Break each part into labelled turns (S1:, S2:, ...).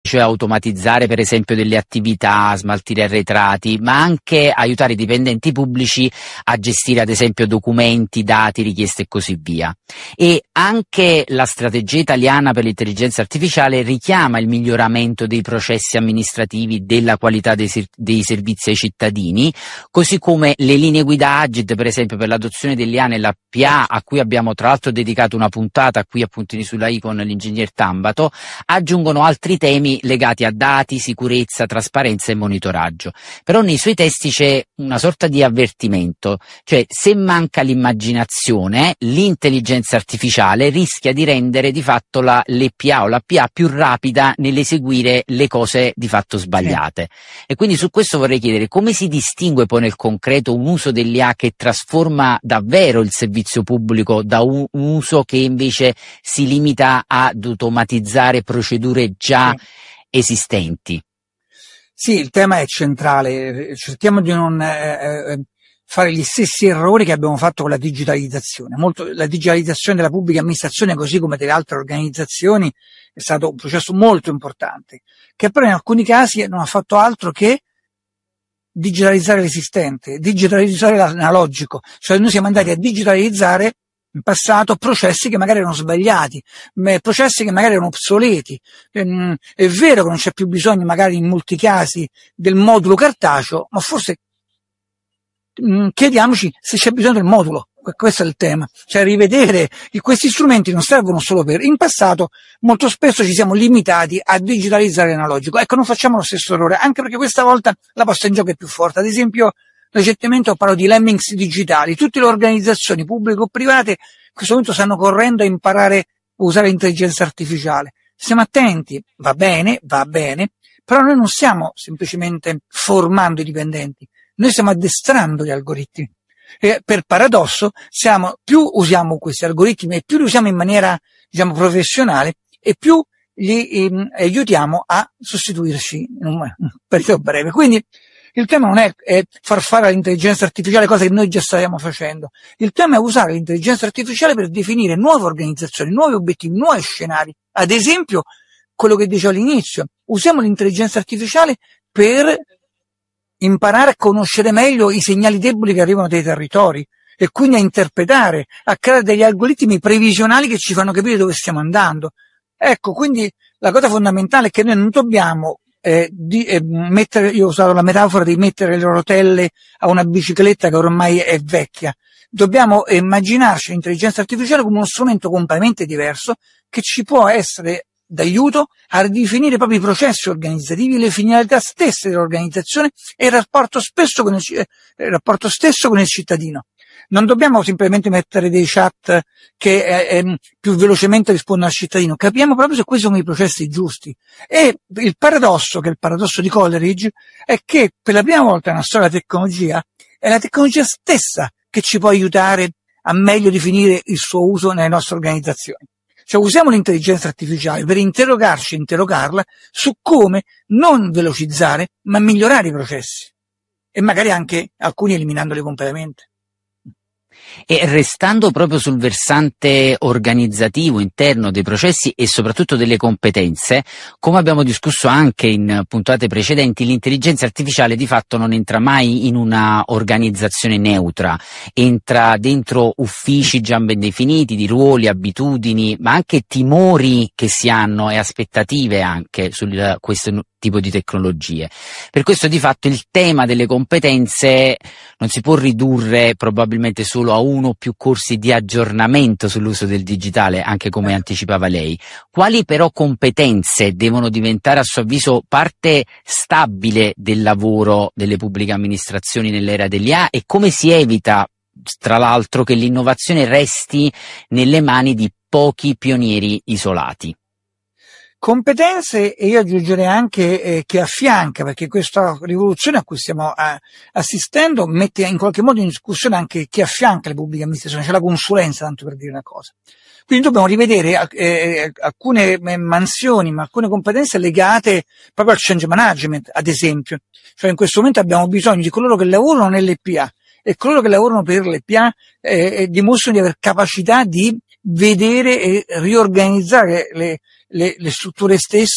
S1: cioè automatizzare per esempio delle attività, smaltire arretrati, ma anche aiutare i dipendenti pubblici a gestire ad esempio documenti, dati, richieste e così via. E anche la strategia italiana per l'intelligenza artificiale richiama il miglioramento dei processi amministrativi, della qualità dei servizi ai cittadini, così come le linee guida Agid, per esempio, per l'adozione dell'IA nella PA, a cui abbiamo tra l'altro dedicato una puntata qui appunto in Sulla I con l'ingegner Tambato, aggiungono altri temi legati a dati, sicurezza, trasparenza e monitoraggio. Però nei suoi testi c'è una sorta di avvertimento, cioè se manca l'immaginazione, l'intelligenza artificiale rischia di rendere di fatto l'EPA o la PA più rapida nell'eseguire le cose di fatto sbagliate. E quindi su questo vorrei chiedere come si distingue poi nel concreto un uso dell'IA che trasforma davvero il servizio pubblico da un uso che invece si limita ad automatizzare procedure già esistenti.
S2: Sì, il tema è centrale, cerchiamo di non fare gli stessi errori che abbiamo fatto con la digitalizzazione. La digitalizzazione della pubblica amministrazione, così come delle altre organizzazioni, è stato un processo molto importante, che però in alcuni casi non ha fatto altro che digitalizzare l'esistente, digitalizzare l'analogico, cioè noi siamo andati a digitalizzare in passato processi che magari erano sbagliati, processi che magari erano obsoleti. È vero che non c'è più bisogno magari in molti casi del modulo cartaceo, ma forse chiediamoci se c'è bisogno del modulo. Questo è il tema, cioè rivedere questi strumenti non servono solo in passato molto spesso ci siamo limitati a digitalizzare l'analogico. Ecco, non facciamo lo stesso errore, anche perché questa volta la posta in gioco è più forte. Ad esempio, recentemente ho parlato di lemmings digitali. Tutte le organizzazioni pubbliche o private in questo momento stanno correndo a imparare a usare l'intelligenza artificiale. Stiamo attenti, va bene, però noi non stiamo semplicemente formando i dipendenti, noi stiamo addestrando gli algoritmi. E per paradosso, più usiamo questi algoritmi e più li usiamo in maniera, diciamo, professionale e più li aiutiamo a sostituirci in un periodo breve. Quindi il tema non è far fare all'intelligenza artificiale cose che noi già stiamo facendo. Il tema è usare l'intelligenza artificiale per definire nuove organizzazioni, nuovi obiettivi, nuovi scenari. Ad esempio, quello che dicevo all'inizio, usiamo l'intelligenza artificiale per imparare a conoscere meglio i segnali deboli che arrivano dai territori e quindi a interpretare, a creare degli algoritmi previsionali che ci fanno capire dove stiamo andando. Ecco, quindi la cosa fondamentale è che noi non dobbiamo io ho usato la metafora di mettere le rotelle a una bicicletta che ormai è vecchia. Dobbiamo immaginarci l'intelligenza artificiale come uno strumento completamente diverso che ci può essere d'aiuto a ridefinire proprio i processi organizzativi, le finalità stesse dell'organizzazione e il rapporto stesso con il cittadino. Non dobbiamo semplicemente mettere dei chat che più velocemente rispondono al cittadino, capiamo proprio se questi sono i processi giusti. E il paradosso, che è il paradosso di Coleridge, è che per la prima volta nella storia della tecnologia è la tecnologia stessa che ci può aiutare a meglio definire il suo uso nelle nostre organizzazioni. Cioè usiamo l'intelligenza artificiale per interrogarci e interrogarla su come non velocizzare, ma migliorare i processi. E magari anche alcuni eliminandoli completamente.
S1: E restando proprio sul versante organizzativo interno dei processi e soprattutto delle competenze, come abbiamo discusso anche in puntate precedenti, l'intelligenza artificiale di fatto non entra mai in una organizzazione neutra, entra dentro uffici già ben definiti di ruoli, abitudini, ma anche timori che si hanno e aspettative anche su questo tipo di tecnologie. Per questo di fatto il tema delle competenze non si può ridurre probabilmente solo a uno o più corsi di aggiornamento sull'uso del digitale, anche come anticipava lei. Quali però competenze devono diventare a suo avviso parte stabile del lavoro delle pubbliche amministrazioni nell'era dell'IA e come si evita, tra l'altro, che l'innovazione resti nelle mani di pochi pionieri isolati?
S2: Competenze, e io aggiungerei anche che affianca, perché questa rivoluzione a cui stiamo assistendo mette in qualche modo in discussione anche chi affianca le pubbliche amministrazioni, c'è la consulenza, tanto per dire una cosa. Quindi dobbiamo rivedere alcune mansioni, ma alcune competenze legate proprio al change management, ad esempio. Cioè in questo momento abbiamo bisogno di coloro che lavorano nelle PA e coloro che lavorano per le PA dimostrano di aver capacità di vedere e riorganizzare le strutture stesse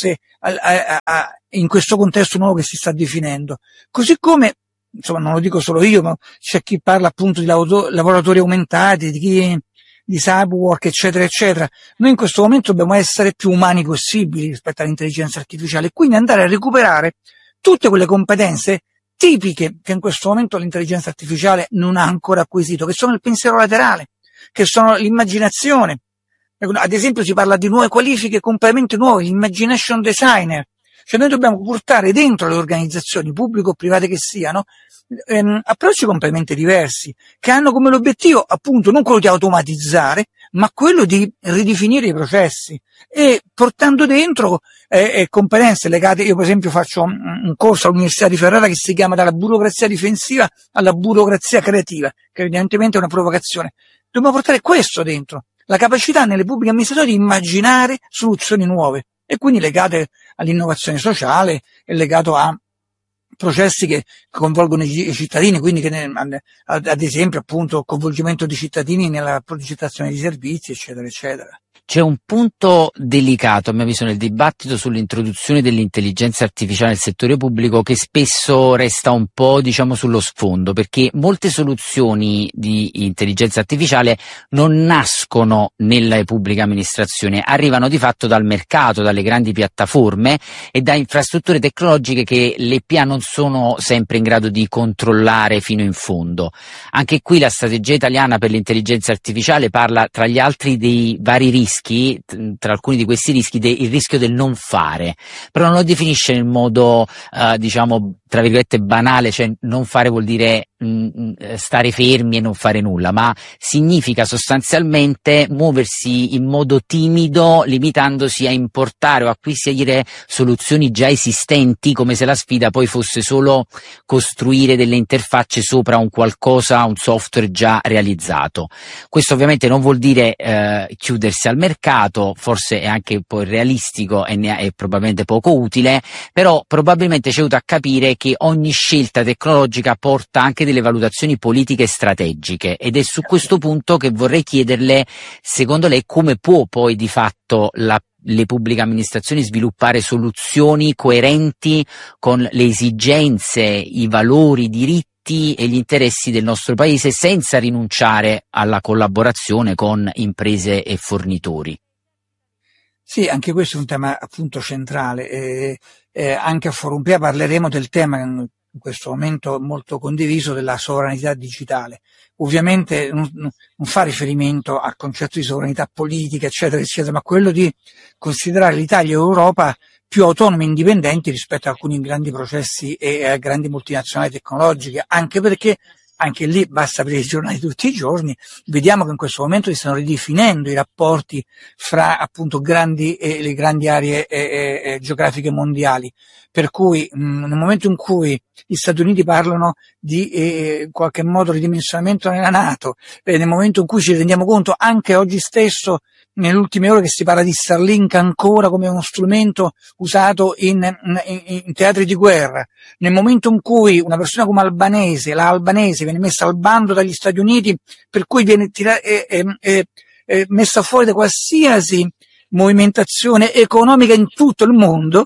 S2: in questo contesto nuovo che si sta definendo. Così come, insomma, non lo dico solo io, ma c'è chi parla appunto di lavoratori aumentati, di cyberwork, eccetera, eccetera. Noi in questo momento dobbiamo essere più umani possibili rispetto all'intelligenza artificiale, quindi andare a recuperare tutte quelle competenze tipiche che in questo momento l'intelligenza artificiale non ha ancora acquisito, che sono il pensiero laterale, che sono l'immaginazione. Ad esempio si parla di nuove qualifiche completamente nuove, l'imagination designer. Cioè noi dobbiamo portare dentro le organizzazioni pubbliche o private che siano approcci completamente diversi, che hanno come l'obiettivo appunto non quello di automatizzare, ma quello di ridefinire i processi e portando dentro competenze legate. Io per esempio faccio un corso all'Università di Ferrara che si chiama Dalla burocrazia difensiva alla burocrazia creativa, che evidentemente è una provocazione. Dobbiamo portare questo dentro, la capacità nelle pubbliche amministrazioni di immaginare soluzioni nuove e quindi legate all'innovazione sociale e legato a processi che coinvolgono i cittadini, quindi ad esempio appunto coinvolgimento di cittadini nella progettazione di servizi, eccetera, eccetera.
S1: C'è un punto delicato, a mio avviso, nel dibattito sull'introduzione dell'intelligenza artificiale nel settore pubblico che spesso resta un po', diciamo, sullo sfondo, perché molte soluzioni di intelligenza artificiale non nascono nella pubblica amministrazione, arrivano di fatto dal mercato, dalle grandi piattaforme e da infrastrutture tecnologiche che le PA non sono sempre in grado di controllare fino in fondo. Anche qui la strategia italiana per l'intelligenza artificiale parla, tra gli altri, dei vari rischi, tra alcuni di questi rischi il rischio del non fare, però non lo definisce in modo diciamo tra virgolette banale, cioè non fare vuol dire stare fermi e non fare nulla, ma significa sostanzialmente muoversi in modo timido, limitandosi a importare o acquisire soluzioni già esistenti, come se la sfida poi fosse solo costruire delle interfacce sopra un qualcosa, un software già realizzato. Questo ovviamente non vuol dire chiudersi al mercato, forse è anche un po' irrealistico e è probabilmente poco utile, però probabilmente c'è aiuta a capire che ogni scelta tecnologica porta anche delle valutazioni politiche e strategiche, ed è su questo punto che vorrei chiederle, secondo lei, come può poi di fatto le pubbliche amministrazioni sviluppare soluzioni coerenti con le esigenze, i valori, i diritti e gli interessi del nostro paese senza rinunciare alla collaborazione con imprese e fornitori.
S2: Sì, anche questo è un tema appunto centrale. Anche a Forum PA parleremo del tema in questo momento molto condiviso della sovranità digitale. Ovviamente non fa riferimento al concetto di sovranità politica, eccetera, eccetera, ma quello di considerare l'Italia e l'Europa più autonomi e indipendenti rispetto a alcuni grandi processi e a grandi multinazionali tecnologiche, anche perché anche lì basta aprire i giornali tutti i giorni, vediamo che in questo momento si stanno ridefinendo i rapporti fra appunto le grandi aree geografiche mondiali, per cui nel momento in cui gli Stati Uniti parlano di in qualche modo ridimensionamento nella NATO, nel momento in cui ci rendiamo conto anche oggi stesso, nelle ultime ore, che si parla di Starlink ancora come uno strumento usato in teatri di guerra, nel momento in cui una persona come la albanese viene messa al bando dagli Stati Uniti, per cui viene messa fuori da qualsiasi movimentazione economica in tutto il mondo,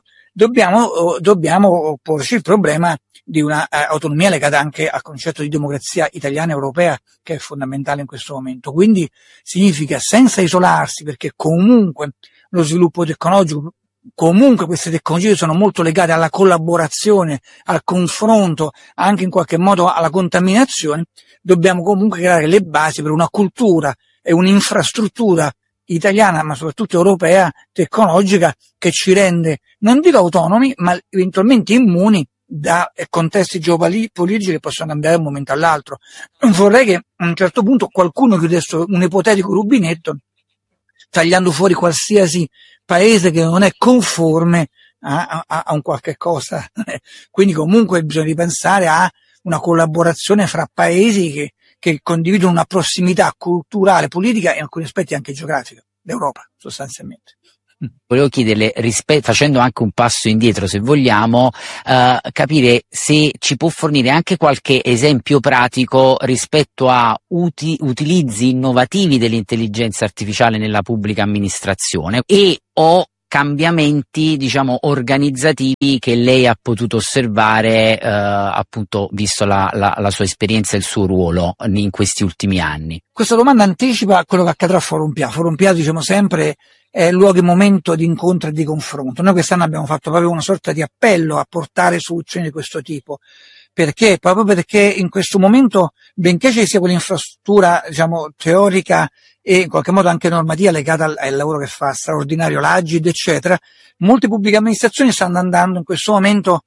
S2: dobbiamo porci il problema di una autonomia legata anche al concetto di democrazia italiana e europea, che è fondamentale in questo momento. Quindi significa, senza isolarsi, perché comunque lo sviluppo tecnologico, comunque queste tecnologie sono molto legate alla collaborazione, al confronto, anche in qualche modo alla contaminazione, dobbiamo comunque creare le basi per una cultura e un'infrastruttura italiana, ma soprattutto europea, tecnologica, che ci rende, non dico autonomi, ma eventualmente immuni da contesti geopolitici che possono cambiare da un momento all'altro. Non vorrei che a un certo punto qualcuno chiudesse un ipotetico rubinetto tagliando fuori qualsiasi paese che non è conforme a un qualche cosa. Quindi comunque bisogna ripensare a una collaborazione fra paesi che condividono una prossimità culturale, politica e in alcuni aspetti anche geografica, l'Europa sostanzialmente.
S1: Volevo chiederle, facendo anche un passo indietro se vogliamo, capire se ci può fornire anche qualche esempio pratico rispetto a utilizzi innovativi dell'intelligenza artificiale nella pubblica amministrazione o cambiamenti, diciamo, organizzativi che lei ha potuto osservare, appunto, visto la sua esperienza e il suo ruolo in questi ultimi anni?
S2: Questa domanda anticipa quello che accadrà a Forum PA. Forum PA, diciamo sempre, è luogo e momento di incontro e di confronto. Noi quest'anno abbiamo fatto proprio una sorta di appello a portare soluzioni di questo tipo. Perché? Proprio perché in questo momento, benché ci sia quell'infrastruttura, diciamo, teorica e in qualche modo anche normativa legata al lavoro che fa straordinario l'Agid, eccetera, molte pubbliche amministrazioni stanno andando in questo momento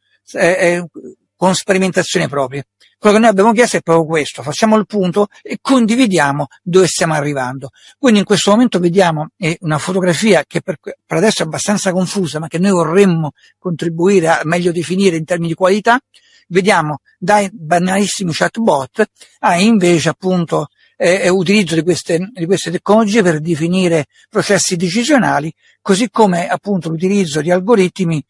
S2: con sperimentazioni proprie. Quello che noi abbiamo chiesto è proprio questo: facciamo il punto e condividiamo dove stiamo arrivando. Quindi in questo momento vediamo una fotografia che per adesso è abbastanza confusa, ma che noi vorremmo contribuire a meglio definire in termini di qualità. Vediamo dai banalissimi chatbot a invece appunto utilizzo di queste tecnologie per definire processi decisionali, così come appunto l'utilizzo di algoritmi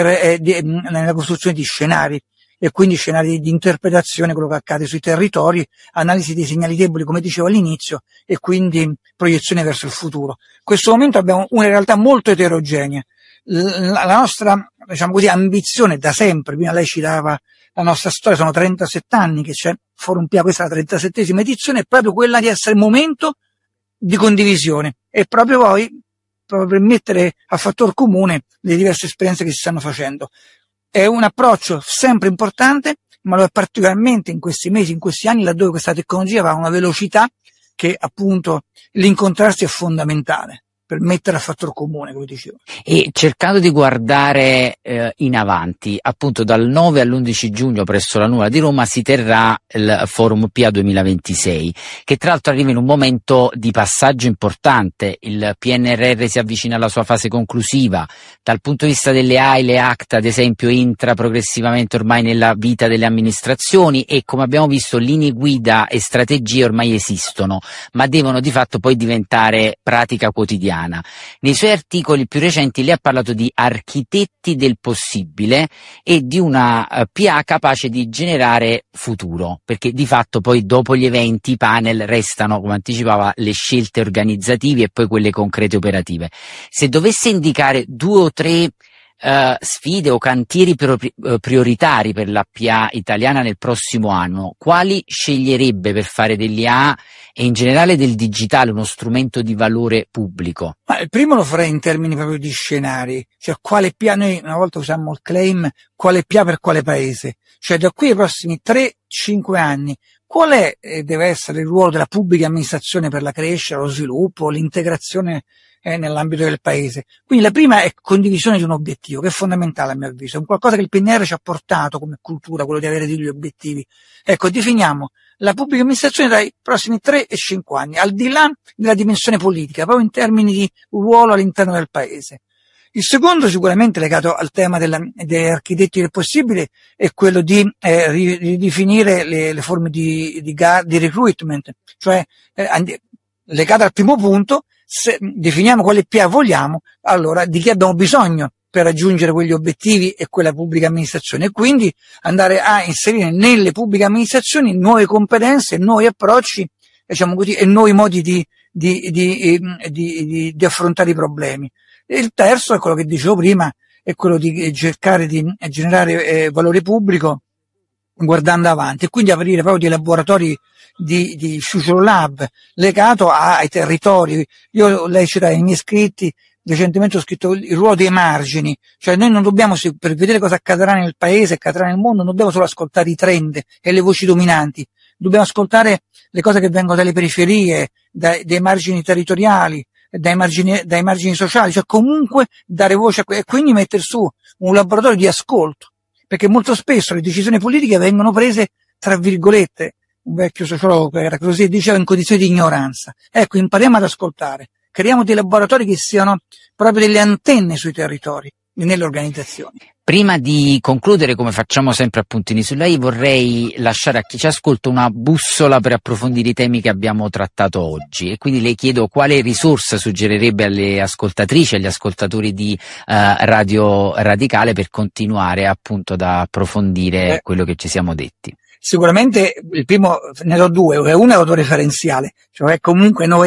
S2: nella costruzione di scenari, e quindi scenari di interpretazione, quello che accade sui territori, analisi dei segnali deboli, come dicevo all'inizio, e quindi proiezione verso il futuro. In questo momento abbiamo una realtà molto eterogenea. La nostra, diciamo così, ambizione da sempre, prima lei citava la nostra storia, sono 37 anni che c'è Forum PA, questa è la 37esima edizione, è proprio quella di essere momento di condivisione e proprio per mettere a fattor comune le diverse esperienze che si stanno facendo. È un approccio sempre importante, ma lo è particolarmente in questi mesi, in questi anni, laddove questa tecnologia va a una velocità che appunto l'incontrarsi è fondamentale per mettere a fattor comune, come dicevo.
S1: E cercando di guardare in avanti, appunto dal 9 all'11 giugno presso la Nuvola di Roma si terrà il Forum PA 2026, che tra l'altro arriva in un momento di passaggio importante. Il PNRR si avvicina alla sua fase conclusiva, dal punto di vista delle AI, le ACT ad esempio entra progressivamente ormai nella vita delle amministrazioni e, come abbiamo visto, linee guida e strategie ormai esistono, ma devono di fatto poi diventare pratica quotidiana. Nei suoi articoli più recenti lei ha parlato di architetti del possibile e di una PA capace di generare futuro, perché di fatto poi dopo gli eventi i panel restano, come anticipava, le scelte organizzative e poi quelle concrete operative. Se dovesse indicare 2 o 3 sfide o cantieri prioritari per la PA italiana nel prossimo anno, quali sceglierebbe per fare dell'IA e in generale del digitale uno strumento di valore pubblico?
S2: Ma il primo lo farei in termini proprio di scenari, cioè quale PA, noi una volta usiamo il claim quale PA per quale paese, cioè da qui ai prossimi 3-5 anni qual è deve essere il ruolo della pubblica amministrazione per la crescita, lo sviluppo, l'integrazione nell'ambito del paese. Quindi la prima è condivisione di un obiettivo, che è fondamentale a mio avviso, è un qualcosa che il PNR ci ha portato come cultura, quello di avere degli obiettivi. Ecco, definiamo la pubblica amministrazione tra i prossimi 3 e 5 anni, al di là della dimensione politica, proprio in termini di ruolo all'interno del paese. Il secondo, sicuramente legato al tema degli architetti del possibile, è quello di ridefinire le forme di recruitment, cioè legato al primo punto. Se definiamo quale PA vogliamo, allora di chi abbiamo bisogno per raggiungere quegli obiettivi e quella pubblica amministrazione, e quindi andare a inserire nelle pubbliche amministrazioni nuove competenze, nuovi approcci, diciamo così, e nuovi modi di affrontare i problemi. E il terzo è quello che dicevo prima, è quello di cercare di generare valore pubblico guardando avanti, e quindi aprire proprio dei laboratori di Future Lab legato ai territori. Lei citava i miei scritti, recentemente ho scritto il ruolo dei margini, cioè noi non dobbiamo, per vedere cosa accadrà nel paese, accadrà nel mondo, non dobbiamo solo ascoltare i trend e le voci dominanti, dobbiamo ascoltare le cose che vengono dalle periferie, dai margini territoriali, dai margini sociali, cioè comunque dare voce e quindi mettere su un laboratorio di ascolto, perché molto spesso le decisioni politiche vengono prese, tra virgolette, un vecchio sociologo che era così, diceva, in condizioni di ignoranza. Ecco, impariamo ad ascoltare, creiamo dei laboratori che siano proprio delle antenne sui territori e nelle organizzazioni.
S1: Prima di concludere, come facciamo sempre a Puntini sulla I, vorrei lasciare a chi ci ascolta una bussola per approfondire i temi che abbiamo trattato oggi, e quindi le chiedo quale risorsa suggerirebbe alle ascoltatrici e agli ascoltatori di Radio Radicale per continuare appunto ad approfondire quello che ci siamo detti.
S2: Sicuramente il primo, ne do 2, uno è autoreferenziale, cioè comunque noi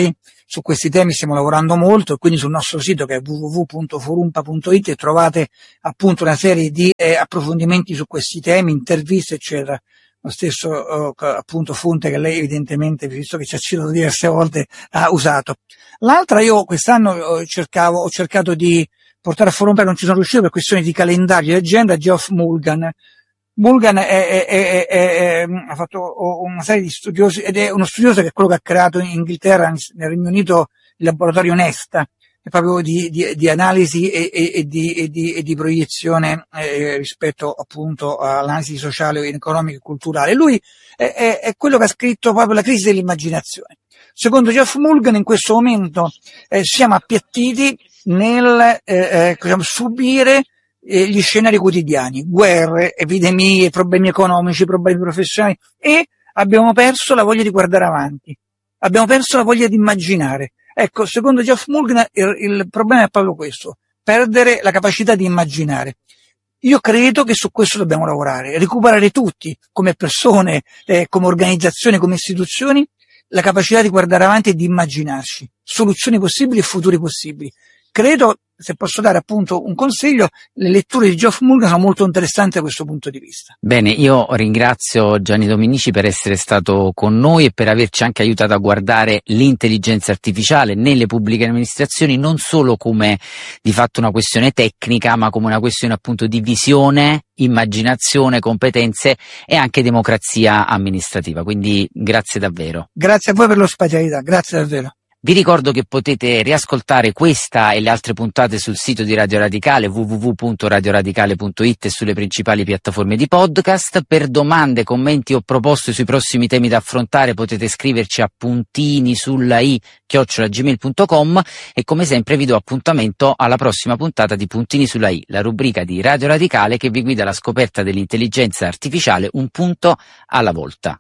S2: su questi temi stiamo lavorando molto, e quindi sul nostro sito, che è www.forumpa.it, trovate appunto una serie di approfondimenti su questi temi, interviste eccetera. Lo stesso appunto fonte che lei evidentemente, visto che ci ha citato diverse volte, ha usato. L'altra, io quest'anno ho cercato di portare a Forumpa, non ci sono riuscito per questioni di calendario e agenda, Geoff Mulgan. Mulgan ha fatto una serie di studiosi, ed è uno studioso che è quello che ha creato in Inghilterra, nel Regno Unito, il laboratorio Nesta, proprio di analisi e di proiezione rispetto appunto all'analisi sociale, economica e culturale. Lui è quello che ha scritto proprio La crisi dell'immaginazione. Secondo Geoff Mulgan, in questo momento siamo appiattiti nel subire gli scenari quotidiani, guerre, epidemie, problemi economici, problemi professionali, e abbiamo perso la voglia di guardare avanti, abbiamo perso la voglia di immaginare. Ecco, secondo Geoff Mulgan il problema è proprio questo, perdere la capacità di immaginare. Io credo che su questo dobbiamo lavorare, recuperare tutti, come persone, come organizzazioni, come istituzioni, la capacità di guardare avanti e di immaginarci soluzioni possibili e futuri possibili. Credo, se posso dare appunto un consiglio, le letture di Geoff Mulgan sono molto interessanti da questo punto di vista.
S1: Bene, io ringrazio Gianni Dominici per essere stato con noi e per averci anche aiutato a guardare l'intelligenza artificiale nelle pubbliche amministrazioni non solo come di fatto una questione tecnica, ma come una questione appunto di visione, immaginazione, competenze e anche democrazia amministrativa. Quindi grazie davvero.
S2: Grazie a voi per l'ospitalità, grazie davvero.
S1: Vi ricordo che potete riascoltare questa e le altre puntate sul sito di Radio Radicale, www.radioradicale.it, e sulle principali piattaforme di podcast. Per domande, commenti o proposte sui prossimi temi da affrontare potete scriverci a puntinisullai@gmail.com, e come sempre vi do appuntamento alla prossima puntata di Puntini sulla I, la rubrica di Radio Radicale che vi guida alla scoperta dell'intelligenza artificiale un punto alla volta.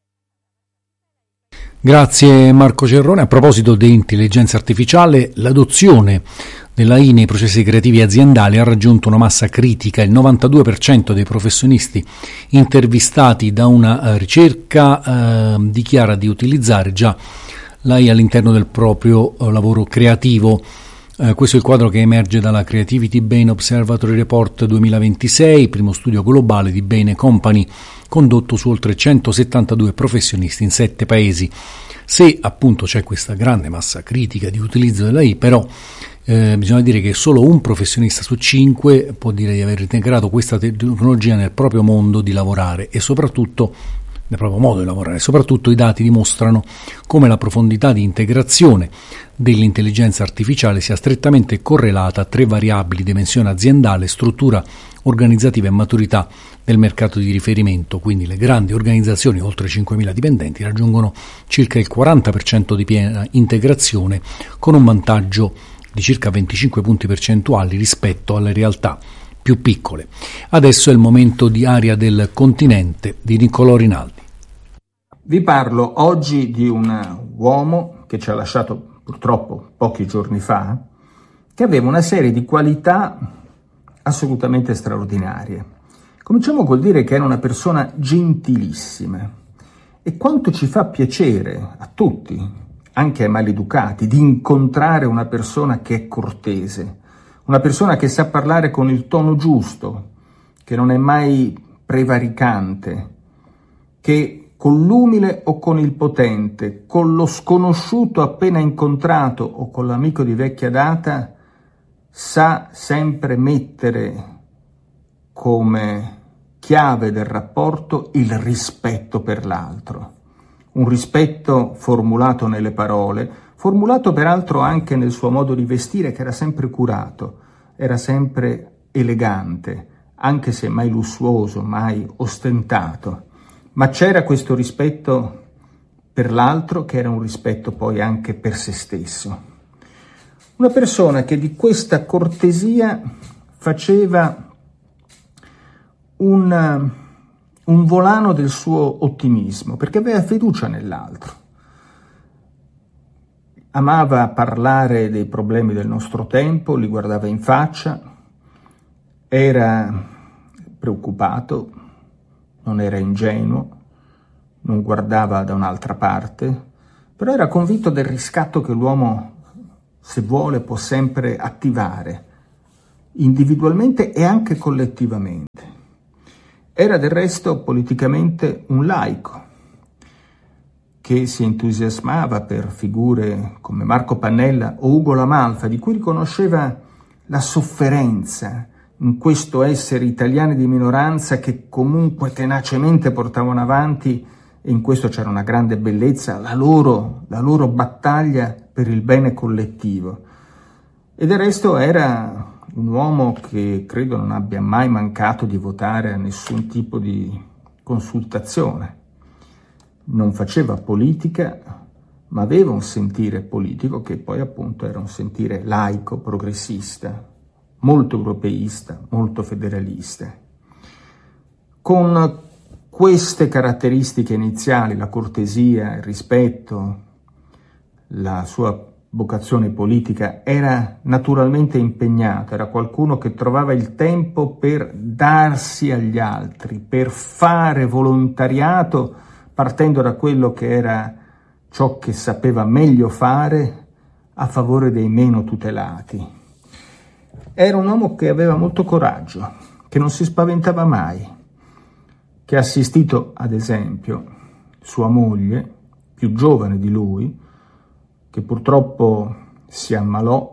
S3: Grazie Marco Cerrone. A proposito di intelligenza artificiale, l'adozione dell'AI nei processi creativi aziendali ha raggiunto una massa critica. Il 92% dei professionisti intervistati da una ricerca dichiara di utilizzare già l'AI all'interno del proprio lavoro creativo. Questo è il quadro che emerge dalla Creativity Bain Observatory Report 2026, primo studio globale di Bain & Company, condotto su oltre 172 professionisti in 7 paesi. Se appunto c'è questa grande massa critica di utilizzo dell'AI, però bisogna dire che solo un professionista su 5 può dire di aver integrato questa tecnologia nel proprio mondo di lavorare e soprattutto nel proprio modo di lavorare. Soprattutto i dati dimostrano come la profondità di integrazione dell'intelligenza artificiale sia strettamente correlata a 3 variabili: dimensione aziendale, struttura organizzativa e maturità del mercato di riferimento. Quindi le grandi organizzazioni, oltre 5.000 dipendenti, raggiungono circa il 40% di piena integrazione, con un vantaggio di circa 25 punti percentuali rispetto alle realtà più piccole. Adesso è il momento di Aria del Continente di Niccolò Rinaldi.
S4: Vi parlo oggi di un uomo che ci ha lasciato purtroppo pochi giorni fa, che aveva una serie di qualità assolutamente straordinarie. Cominciamo col dire che era una persona gentilissima, e quanto ci fa piacere a tutti, anche ai maleducati, di incontrare una persona che è cortese, una persona che sa parlare con il tono giusto, che non è mai prevaricante, che con l'umile o con il potente, con lo sconosciuto appena incontrato o con l'amico di vecchia data, sa sempre mettere come chiave del rapporto il rispetto per l'altro. Un rispetto formulato nelle parole, formulato peraltro anche nel suo modo di vestire, che era sempre curato, era sempre elegante, anche se mai lussuoso, mai ostentato. Ma c'era questo rispetto per l'altro, che era un rispetto poi anche per se stesso. Una persona che di questa cortesia faceva un volano del suo ottimismo, perché aveva fiducia nell'altro. Amava parlare dei problemi del nostro tempo, li guardava in faccia, era preoccupato, non era ingenuo, non guardava da un'altra parte, però era convinto del riscatto che l'uomo, se vuole, può sempre attivare, individualmente e anche collettivamente. Era del resto politicamente un laico, che si entusiasmava per figure come Marco Pannella o Ugo La Malfa, di cui riconosceva la sofferenza in questo essere italiani di minoranza che comunque tenacemente portavano avanti, e in questo c'era una grande bellezza, la loro battaglia per il bene collettivo. E del resto era un uomo che credo non abbia mai mancato di votare a nessun tipo di consultazione. Non faceva politica, ma aveva un sentire politico che poi appunto era un sentire laico, progressista, molto europeista, molto federalista. Con queste caratteristiche iniziali, la cortesia, il rispetto, la sua vocazione politica, era naturalmente impegnato, era qualcuno che trovava il tempo per darsi agli altri, per fare volontariato, partendo da quello che era ciò che sapeva meglio fare a favore dei meno tutelati. Era un uomo che aveva molto coraggio, che non si spaventava mai, che ha assistito, ad esempio, sua moglie, più giovane di lui, che purtroppo si ammalò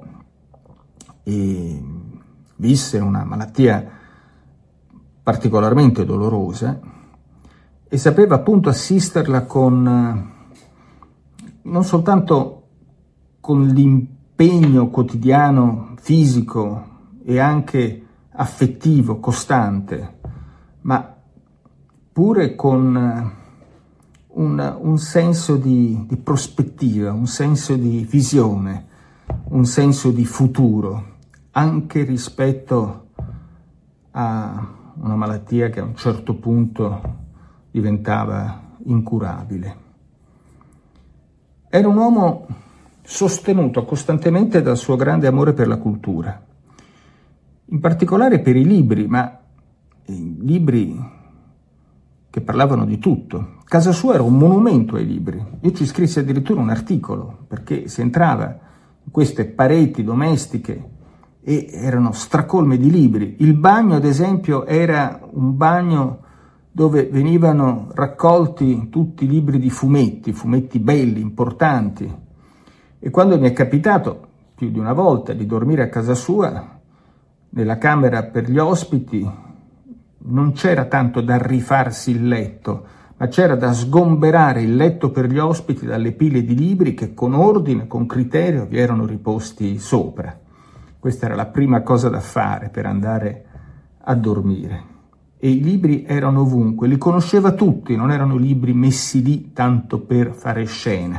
S4: e visse una malattia particolarmente dolorosa, e sapeva appunto assisterla con non soltanto con l'impegno quotidiano fisico e anche affettivo costante, ma pure con un senso di prospettiva, un senso di visione, un senso di futuro, anche rispetto a una malattia che a un certo punto diventava incurabile. Era un uomo sostenuto costantemente dal suo grande amore per la cultura, in particolare per i libri, ma i libri che parlavano di tutto. Casa sua era un monumento ai libri. Io ci scrissi addirittura un articolo, perché si entrava in queste pareti domestiche e erano stracolme di libri. Il bagno, ad esempio, era un bagno dove venivano raccolti tutti i libri di fumetti belli, importanti. E quando mi è capitato più di una volta di dormire a casa sua, nella camera per gli ospiti, non c'era tanto da rifarsi il letto, ma c'era da sgomberare il letto per gli ospiti dalle pile di libri che con ordine, con criterio vi erano riposti sopra. Questa era la prima cosa da fare per andare a dormire. E i libri erano ovunque, li conosceva tutti, non erano libri messi lì tanto per fare scena.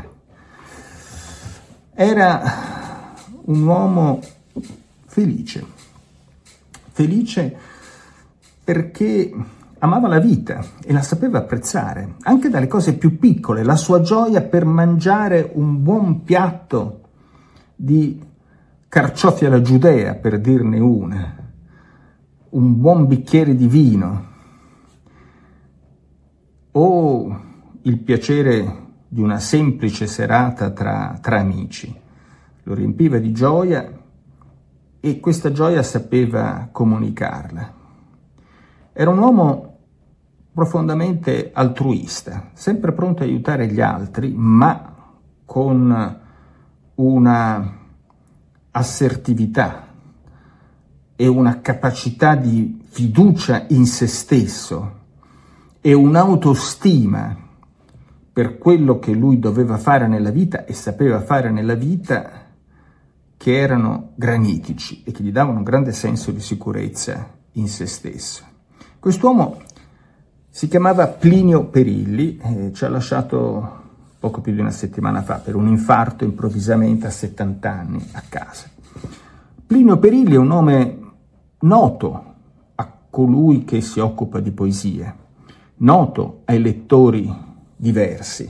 S4: Era un uomo felice perché amava la vita e la sapeva apprezzare, anche dalle cose più piccole, la sua gioia per mangiare un buon piatto di carciofi alla giudea, per dirne una, un buon bicchiere di vino, o il piacere di una semplice serata tra amici. Lo riempiva di gioia e questa gioia sapeva comunicarla. Era un uomo profondamente altruista, sempre pronto a aiutare gli altri, ma con una assertività e una capacità di fiducia in se stesso e un'autostima per quello che lui doveva fare nella vita e sapeva fare nella vita, che erano granitici e che gli davano un grande senso di sicurezza in se stesso. Quest'uomo si chiamava Plinio Perilli e ci ha lasciato poco più di una settimana fa per un infarto improvvisamente a 70 anni a casa. Plinio Perilli è un nome noto a colui che si occupa di poesia, noto ai lettori diversi,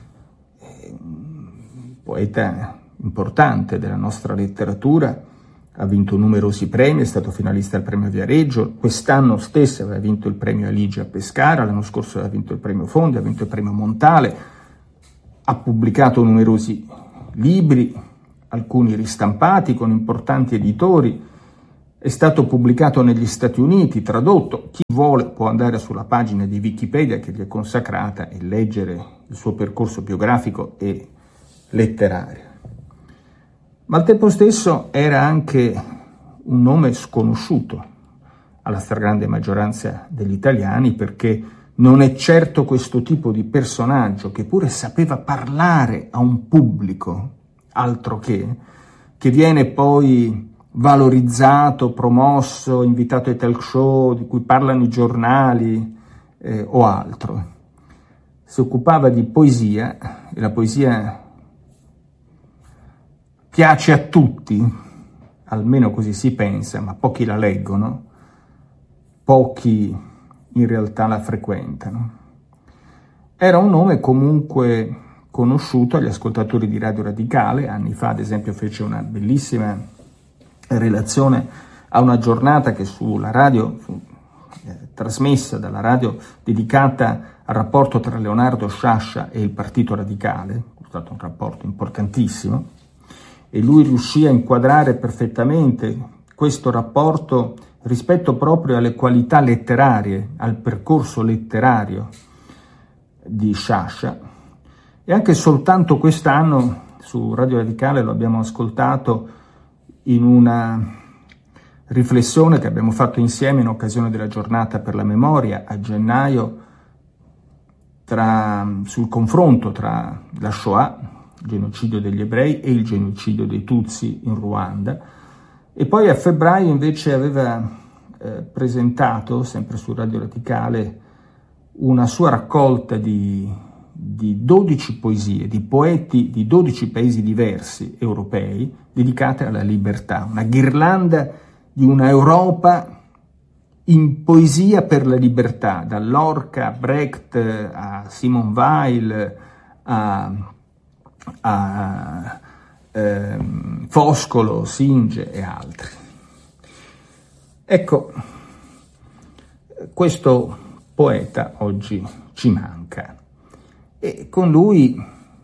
S4: un poeta importante della nostra letteratura, ha vinto numerosi premi, è stato finalista al premio Viareggio, quest'anno stesso aveva vinto il premio Alige a Pescara, l'anno scorso aveva vinto il premio Fondi, ha vinto il premio Montale, ha pubblicato numerosi libri, alcuni ristampati con importanti editori, è stato pubblicato negli Stati Uniti, tradotto. Chi vuole può andare sulla pagina di Wikipedia che gli è consacrata e leggere il suo percorso biografico e letterario. Ma al tempo stesso era anche un nome sconosciuto alla stragrande maggioranza degli italiani, perché non è certo questo tipo di personaggio, che pure sapeva parlare a un pubblico, altro che viene poi valorizzato, promosso, invitato ai talk show di cui parlano i giornali o altro. Si occupava di poesia, e la poesia piace a tutti, almeno così si pensa, ma pochi la leggono, pochi in realtà la frequentano. Era un nome comunque conosciuto agli ascoltatori di Radio Radicale. Anni fa, ad esempio, fece una bellissima relazione a una giornata che sulla radio fu trasmessa dalla radio, dedicata al rapporto tra Leonardo Sciascia e il Partito Radicale. È stato un rapporto importantissimo e lui riuscì a inquadrare perfettamente questo rapporto rispetto proprio alle qualità letterarie, al percorso letterario di Sciascia. E anche soltanto quest'anno su Radio Radicale lo abbiamo ascoltato in una riflessione che abbiamo fatto insieme in occasione della giornata per la memoria a gennaio sul confronto tra la Shoah, il genocidio degli ebrei, e il genocidio dei Tutsi in Ruanda. E poi a febbraio invece aveva presentato, sempre su Radio Radicale, una sua raccolta di 12 poesie, di poeti di 12 paesi diversi europei, dedicate alla libertà, una ghirlanda di una Europa in poesia per la libertà, da Lorca a Brecht a Simone Weil a Foscolo, Synge e altri. Ecco, questo poeta oggi ci manca e con lui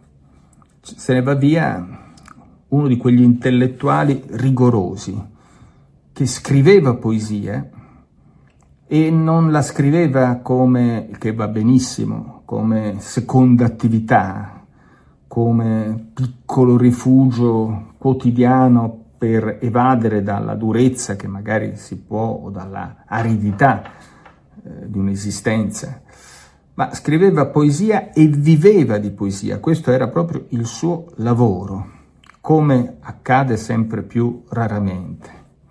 S4: se ne va via uno di quegli intellettuali rigorosi che scriveva poesia e non la scriveva come, che va benissimo, come seconda attività, come piccolo rifugio quotidiano per evadere dalla durezza che magari si può o dalla aridità di un'esistenza, ma scriveva poesia e viveva di poesia. Questo era proprio il suo lavoro, come accade sempre più raramente.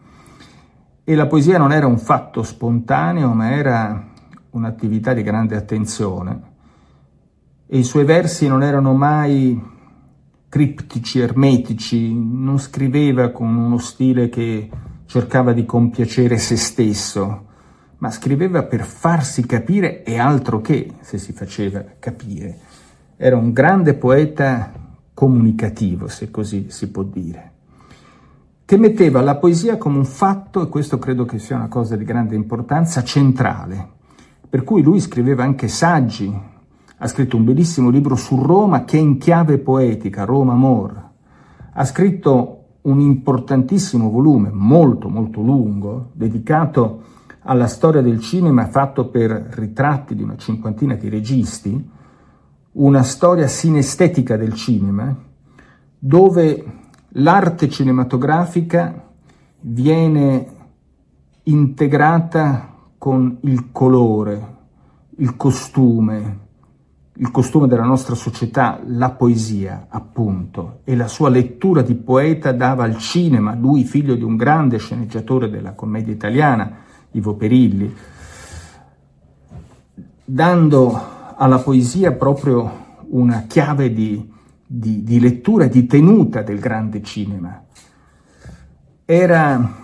S4: E la poesia non era un fatto spontaneo, ma era un'attività di grande attenzione. E i suoi versi non erano mai criptici, ermetici, non scriveva con uno stile che cercava di compiacere se stesso, ma scriveva per farsi capire e altro che se si faceva capire. Era un grande poeta comunicativo, se così si può dire, che metteva la poesia come un fatto, e questo credo che sia una cosa di grande importanza, centrale. Per cui lui scriveva anche saggi. Ha scritto un bellissimo libro su Roma che è in chiave poetica, Roma Amor. Ha scritto un importantissimo volume, molto molto lungo, dedicato alla storia del cinema, fatto per ritratti di una cinquantina di registi, una storia sinestetica del cinema, dove l'arte cinematografica viene integrata con il colore, il costume della nostra società, la poesia, appunto, e la sua lettura di poeta dava al cinema, lui figlio di un grande sceneggiatore della commedia italiana, Ivo Perilli, dando alla poesia proprio una chiave di lettura e di tenuta del grande cinema. Era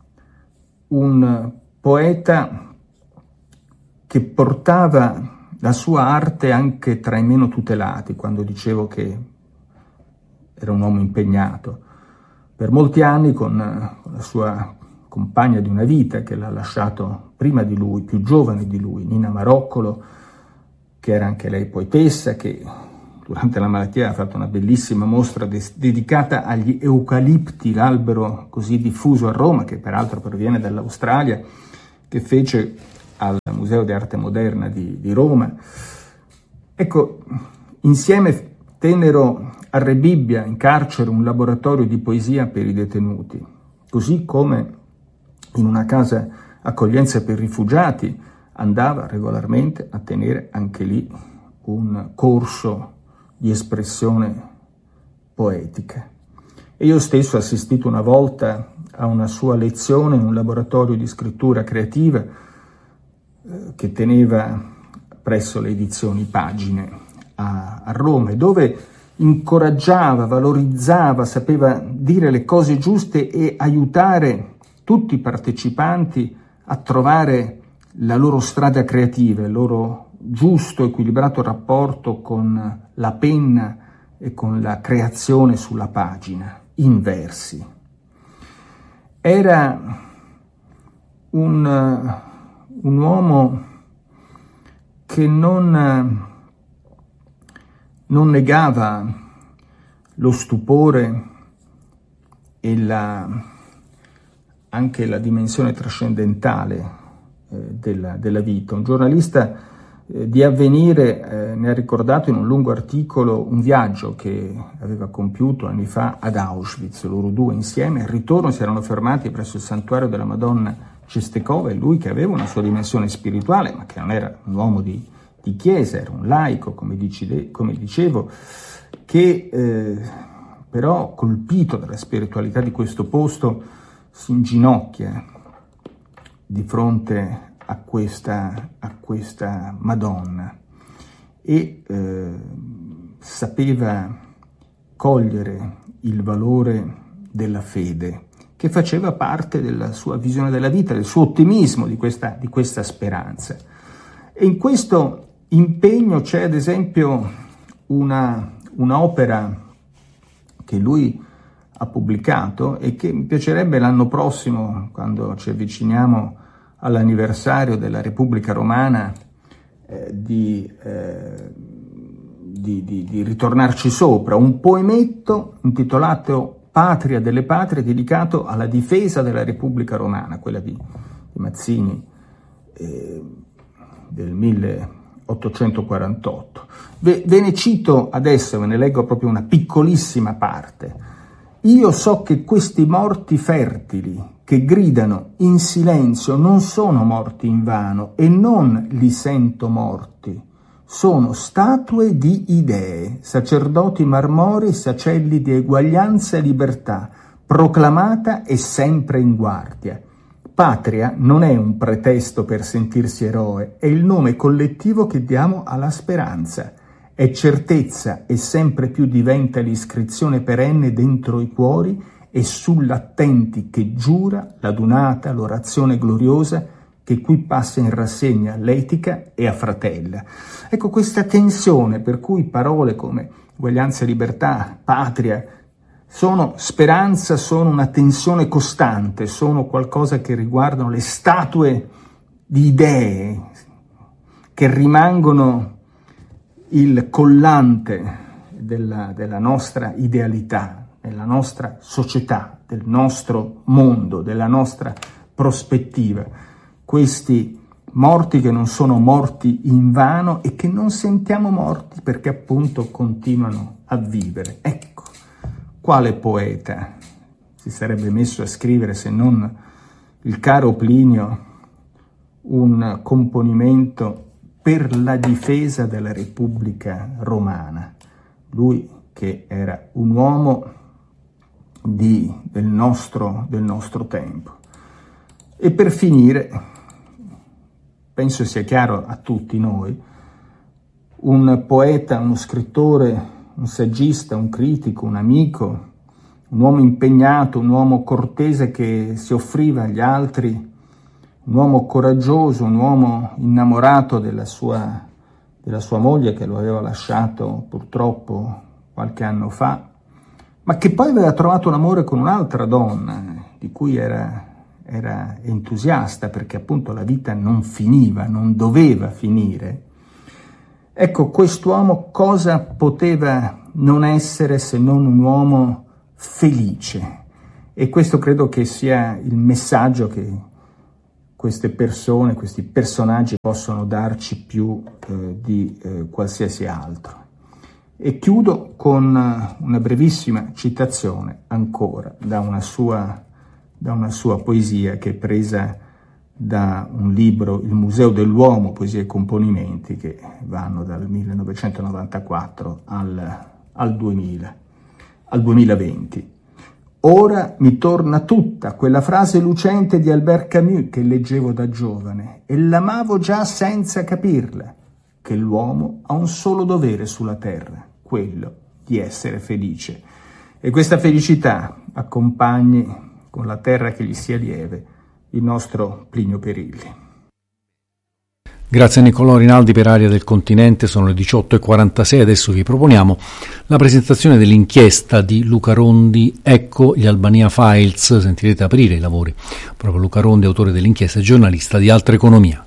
S4: un poeta che portava la sua arte anche tra i meno tutelati, quando dicevo che era un uomo impegnato. Per molti anni con la sua compagna di una vita, che l'ha lasciato prima di lui, più giovane di lui, Nina Maroccolo, che era anche lei poetessa, che durante la malattia ha fatto una bellissima mostra dedicata agli eucalipti, l'albero così diffuso a Roma, che peraltro proviene dall'Australia, che fece al Museo di Arte Moderna di Roma. Ecco, insieme tennero a Rebibbia, in carcere, un laboratorio di poesia per i detenuti, così come in una casa accoglienza per rifugiati andava regolarmente a tenere anche lì un corso di espressione poetica. E io stesso ho assistito una volta a una sua lezione in un laboratorio di scrittura creativa che teneva presso le edizioni Pagine a Roma, dove incoraggiava, valorizzava, sapeva dire le cose giuste e aiutare tutti i partecipanti a trovare la loro strada creativa, il loro giusto, equilibrato rapporto con la penna e con la creazione sulla pagina, in versi. Era un uomo che non negava lo stupore e anche la dimensione trascendentale della vita. Un giornalista di Avvenire ne ha ricordato in un lungo articolo un viaggio che aveva compiuto anni fa ad Auschwitz. Loro due insieme, al ritorno si erano fermati presso il santuario della Madonna Cestekova, e lui, che aveva una sua dimensione spirituale, ma che non era un uomo di chiesa, era un laico, come dicevo, che però, colpito dalla spiritualità di questo posto, si inginocchia di fronte a questa Madonna e sapeva cogliere il valore della fede, che faceva parte della sua visione della vita, del suo ottimismo, di questa speranza. E in questo impegno c'è ad esempio un'opera che lui ha pubblicato e che mi piacerebbe l'anno prossimo, quando ci avviciniamo all'anniversario della Repubblica Romana, di ritornarci sopra, un poemetto intitolato Patria delle Patrie, dedicato alla difesa della Repubblica Romana, quella di Mazzini del 1848. Ve ne cito adesso, ve ne leggo proprio una piccolissima parte. Io so che questi morti fertili che gridano in silenzio non sono morti invano e non li sento morti. Sono statue di idee, sacerdoti marmorei, sacelli di eguaglianza e libertà, proclamata e sempre in guardia. Patria non è un pretesto per sentirsi eroe, è il nome collettivo che diamo alla speranza. È certezza e sempre più diventa l'iscrizione perenne dentro i cuori e sull'attenti che giura l'adunata, l'orazione gloriosa che qui passa in rassegna l'etica e affratella. Ecco, questa tensione per cui parole come uguaglianza e libertà, patria, sono speranza, sono una tensione costante, sono qualcosa che riguardano le statue di idee che rimangono il collante della nostra idealità, della nostra società, del nostro mondo, della nostra prospettiva. Questi morti che non sono morti invano e che non sentiamo morti perché appunto continuano a vivere. Ecco, quale poeta si sarebbe messo a scrivere, se non il caro Plinio, un componimento per la difesa della Repubblica Romana? Lui che era un uomo del nostro tempo. E per finire, penso sia chiaro a tutti noi, un poeta, uno scrittore, un saggista, un critico, un amico, un uomo impegnato, un uomo cortese che si offriva agli altri, un uomo coraggioso, un uomo innamorato della sua moglie, che lo aveva lasciato purtroppo qualche anno fa, ma che poi aveva trovato un amore con un'altra donna, di cui era entusiasta, perché appunto la vita non finiva, non doveva finire. Ecco, quest'uomo cosa poteva non essere se non un uomo felice? E questo credo che sia il messaggio che queste persone, questi personaggi possono darci più di qualsiasi altro. E chiudo con una brevissima citazione ancora da una sua poesia che è presa da un libro, Il Museo dell'Uomo, poesie e componimenti, che vanno dal 1994 al 2020. Ora mi torna tutta quella frase lucente di Albert Camus che leggevo da giovane e l'amavo già senza capirla, che l'uomo ha un solo dovere sulla terra, quello di essere felice. E questa felicità accompagni con la terra che gli sia lieve il nostro Plinio Perilli.
S3: Grazie a Niccolò Rinaldi per Aria del Continente, sono le 18:46, adesso vi proponiamo la presentazione dell'inchiesta di Luca Rondi, Ecco gli Albania Files, sentirete aprire i lavori proprio Luca Rondi, autore dell'inchiesta e giornalista di Altra Economia.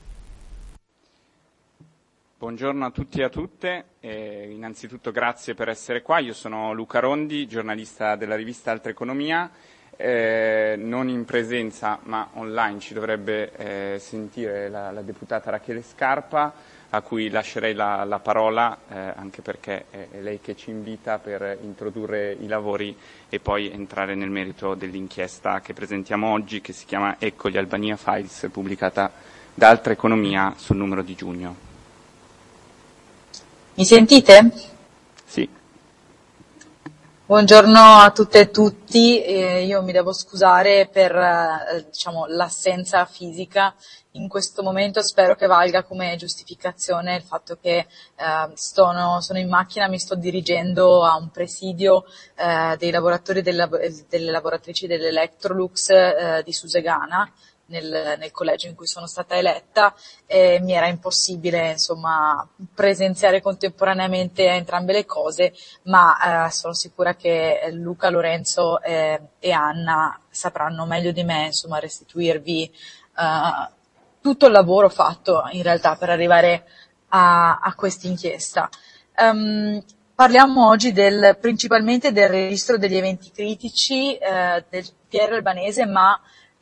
S5: Buongiorno a tutti e a tutte, innanzitutto grazie per essere qua, io sono Luca Rondi, giornalista della rivista Altra Economia. Non in presenza ma online ci dovrebbe sentire la deputata Rachele Scarpa, a cui lascerei la parola anche perché è lei che ci invita per introdurre i lavori e poi entrare nel merito dell'inchiesta che presentiamo oggi, che si chiama Ecco gli Albania Files, pubblicata da Altra Economia sul numero di giugno.
S6: Mi sentite?
S5: Sì.
S6: Buongiorno a tutte e tutti, io mi devo scusare per l'assenza fisica in questo momento, spero che valga come giustificazione il fatto che sono in macchina, mi sto dirigendo a un presidio dei lavoratori delle lavoratrici dell'Electrolux di Susegana, nel collegio in cui sono stata eletta, e mi era impossibile presenziare contemporaneamente a entrambe le cose, ma sono sicura che Luca, Lorenzo e Anna sapranno meglio di me restituirvi tutto il lavoro fatto in realtà per arrivare a questa inchiesta. Parliamo oggi principalmente del registro degli eventi critici del PR albanese, ma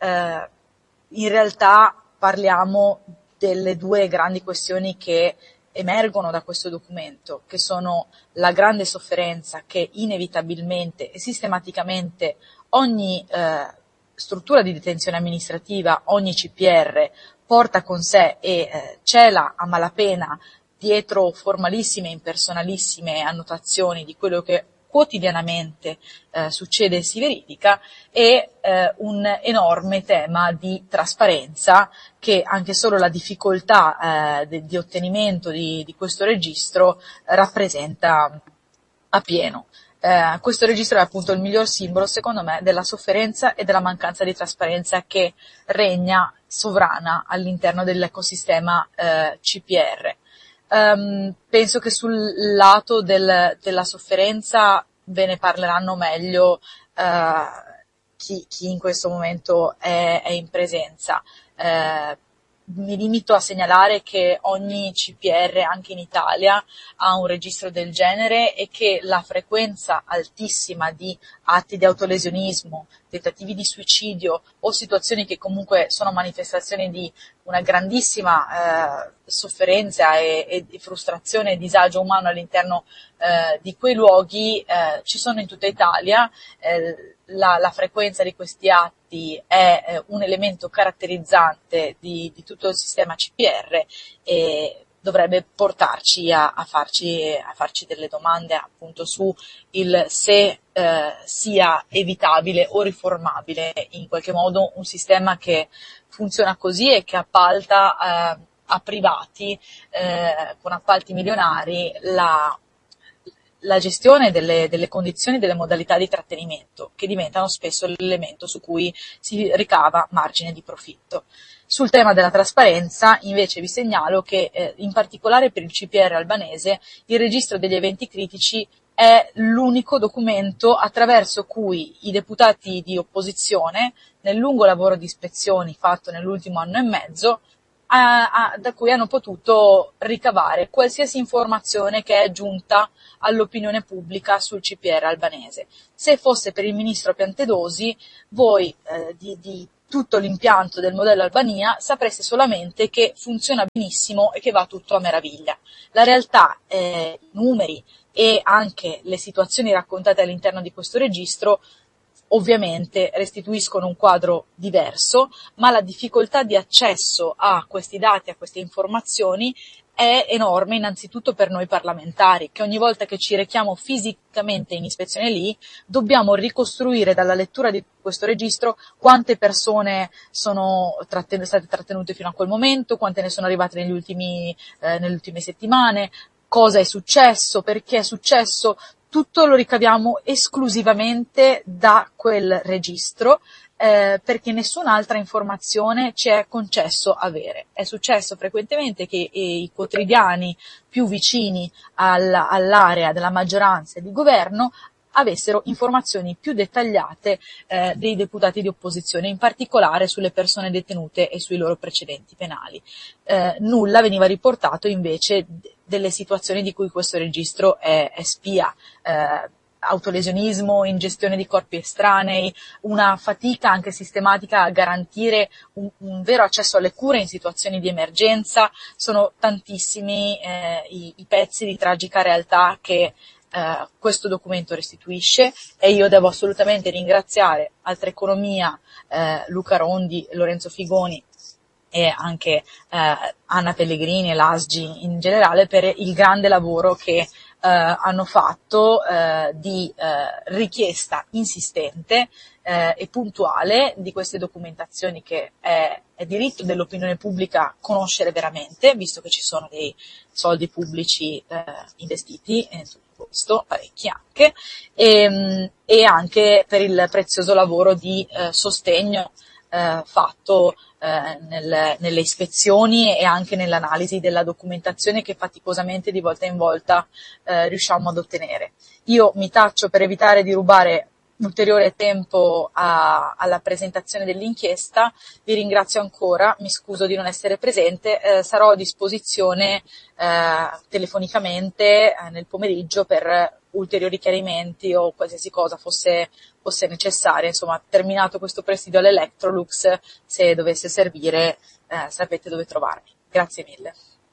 S6: in realtà parliamo delle due grandi questioni che emergono da questo documento, che sono la grande sofferenza che inevitabilmente e sistematicamente ogni struttura di detenzione amministrativa, ogni CPR porta con sé e cela a malapena dietro formalissime e impersonalissime annotazioni di quello che quotidianamente succede e si verifica, e un enorme tema di trasparenza che anche solo la difficoltà di ottenimento di questo registro rappresenta appieno. Questo registro è appunto il miglior simbolo, secondo me, della sofferenza e della mancanza di trasparenza che regna sovrana all'interno dell'ecosistema CPR. Penso che sul lato della sofferenza ve ne parleranno meglio chi in questo momento è in presenza. Mi limito a segnalare che ogni CPR, anche in Italia, ha un registro del genere e che la frequenza altissima di atti di autolesionismo, tentativi di suicidio o situazioni che comunque sono manifestazioni di una grandissima sofferenza e frustrazione e disagio umano all'interno di quei luoghi ci sono in tutta Italia. La frequenza di questi atti è un elemento caratterizzante di tutto il sistema CPR e dovrebbe portarci a farci delle domande appunto su il se sia evitabile o riformabile in qualche modo un sistema che funziona così e che appalta a privati con appalti milionari la gestione delle condizioni e delle modalità di trattenimento, che diventano spesso l'elemento su cui si ricava margine di profitto. Sul tema della trasparenza, invece, vi segnalo che in particolare per il CPR albanese il registro degli eventi critici è l'unico documento attraverso cui i deputati di opposizione, nel lungo lavoro di ispezioni fatto nell'ultimo anno e mezzo, da cui hanno potuto ricavare qualsiasi informazione che è giunta all'opinione pubblica sul CPR albanese. Se fosse per il ministro Piantedosi, voi di tutto l'impianto del modello Albania sapreste solamente che funziona benissimo e che va tutto a meraviglia. La realtà, i numeri e anche le situazioni raccontate all'interno di questo registro ovviamente restituiscono un quadro diverso, ma la difficoltà di accesso a questi dati, a queste informazioni è enorme innanzitutto per noi parlamentari, che ogni volta che ci rechiamo fisicamente in ispezione lì dobbiamo ricostruire dalla lettura di questo registro quante persone sono state trattenute fino a quel momento, quante ne sono arrivate nelle ultime settimane, cosa è successo, perché è successo. Tutto lo ricaviamo esclusivamente da quel registro, perché nessun'altra informazione ci è concesso avere. È successo frequentemente che i quotidiani più vicini all'area della maggioranza e di governo avessero informazioni più dettagliate dei deputati di opposizione, in particolare sulle persone detenute e sui loro precedenti penali. Nulla veniva riportato invece delle situazioni di cui questo registro è spia, autolesionismo, ingestione di corpi estranei, una fatica anche sistematica a garantire un vero accesso alle cure in situazioni di emergenza. Sono tantissimi i pezzi di tragica realtà che questo documento restituisce, e io devo assolutamente ringraziare Altra Economia, Luca Rondi, Lorenzo Figoni e anche Anna Pellegrini e l'ASGI in generale per il grande lavoro che hanno fatto di richiesta insistente e puntuale di queste documentazioni, che è diritto dell'opinione pubblica conoscere veramente, visto che ci sono dei soldi pubblici investiti in tutto questo, parecchi anche, e anche per il prezioso lavoro di sostegno fatto nelle ispezioni e anche nell'analisi della documentazione che faticosamente di volta in volta riusciamo ad ottenere. Io mi taccio per evitare di rubare ulteriore tempo alla presentazione dell'inchiesta. Vi ringrazio ancora, mi scuso di non essere presente, sarò a disposizione telefonicamente nel pomeriggio per ulteriori chiarimenti o qualsiasi cosa fosse necessaria. Insomma, terminato questo presidio all'Electrolux, se dovesse servire sapete dove trovarmi. Grazie mille.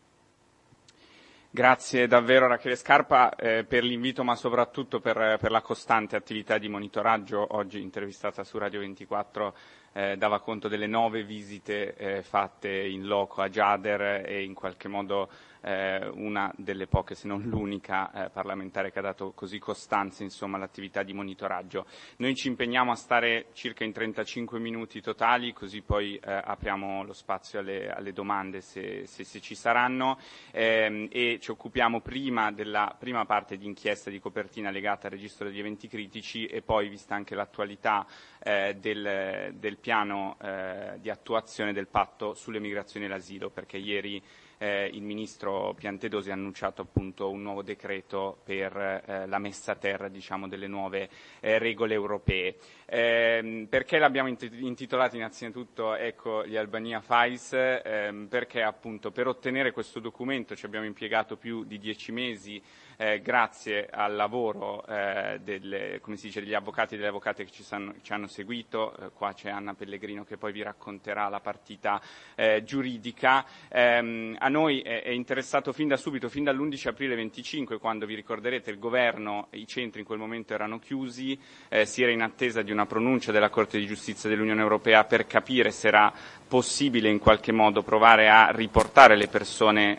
S5: Grazie davvero Rachele Scarpa per l'invito, ma soprattutto per la costante attività di monitoraggio. Oggi intervistata su Radio 24 dava conto delle 9 visite fatte in loco a Gjader e in qualche modo una delle poche, se non l'unica, parlamentare che ha dato così costanza, insomma, all'attività di monitoraggio. Noi ci impegniamo a stare circa in 35 minuti totali, così poi apriamo lo spazio alle domande se ci saranno, e ci occupiamo prima della prima parte di inchiesta di copertina legata al registro degli eventi critici e poi, vista anche l'attualità del piano di attuazione del patto sulle migrazioni e l'asilo, perché ieri il ministro Piantedosi ha annunciato appunto un nuovo decreto per la messa a terra, diciamo, delle nuove regole europee. Perché l'abbiamo intitolato innanzitutto gli Albania Files? Perché appunto per ottenere questo documento ci abbiamo impiegato più di 10 mesi, grazie al lavoro degli avvocati e delle avvocate che ci hanno seguito. Qua c'è Anna Pellegrino che poi vi racconterà la partita giuridica. A noi è interessato fin da subito, fin dall'11 aprile 25, quando vi ricorderete il governo, i centri in quel momento erano chiusi, si era in attesa di una pronuncia della Corte di Giustizia dell'Unione Europea per capire se era possibile in qualche modo provare a riportare le persone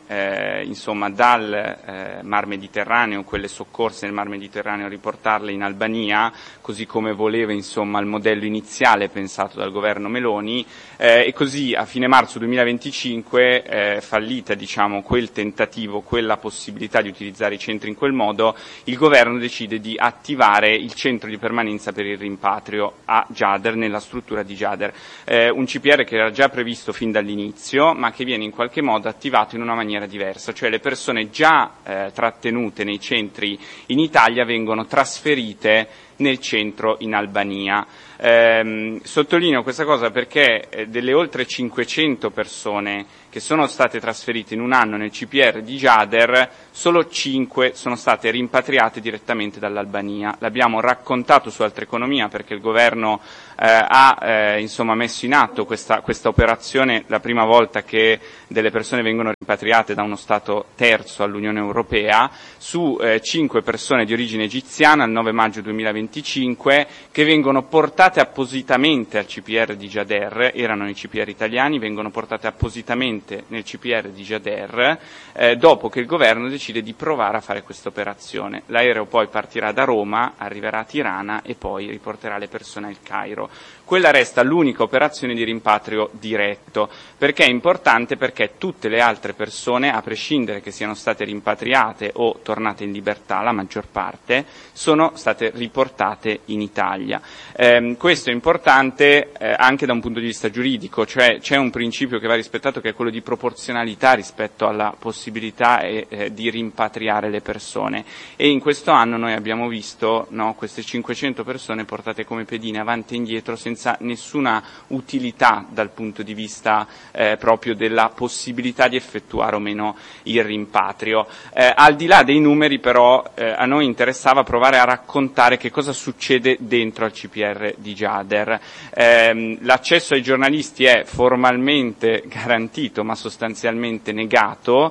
S5: dal Mar Mediterraneo, quelle soccorse nel Mar Mediterraneo, riportarle in Albania, così come voleva il modello iniziale pensato dal governo Meloni, e così a fine marzo 2025, fallita quel tentativo, quella possibilità di utilizzare i centri in quel modo, il governo decide di attivare il centro di permanenza per il rimpatrio a Gjader, nella struttura di Gjader, un CPR che era già previsto fin dall'inizio, ma che viene in qualche modo attivato in una maniera diversa, cioè le persone già trattenute nei centri in Italia vengono trasferite nel centro in Albania. Sottolineo questa cosa perché delle oltre 500 persone che sono state trasferite in un anno nel CPR di Gjader, solo 5 sono state rimpatriate direttamente dall'Albania. L'abbiamo raccontato su Altre Economia perché il governo ha messo in atto questa operazione la prima volta che delle persone vengono rimpatriate da uno Stato terzo all'Unione Europea, su 5 persone di origine egiziana il 9 maggio 2025 che vengono portate appositamente al CPR di Gjader, erano i CPR italiani, vengono portate appositamente nel CPR di Gjader dopo che il governo decide di provare a fare questa operazione. L'aereo poi partirà da Roma, arriverà a Tirana e poi riporterà le persone al Cairo. Quella resta l'unica operazione di rimpatrio diretto. Perché è importante? Perché tutte le altre persone, a prescindere che siano state rimpatriate o tornate in libertà, la maggior parte, sono state riportate in Italia. Questo è importante anche da un punto di vista giuridico, cioè c'è un principio che va rispettato che è quello di proporzionalità rispetto alla possibilità di rimpatriare le persone. E in questo anno noi abbiamo visto queste 500 persone portate come pedine avanti e indietro senza nessuna utilità dal punto di vista proprio della possibilità di effettuare o meno il rimpatrio. Al di là dei numeri però a noi interessava provare a raccontare che cosa succede dentro al CPR di Gjader. L'accesso ai giornalisti è formalmente garantito ma sostanzialmente negato,